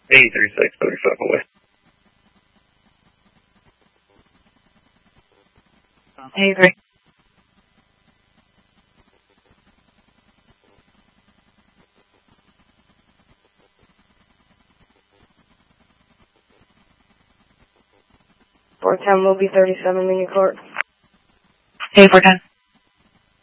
A36, 35 away. A3. Four 10 will be 37 Lincoln Court. A410.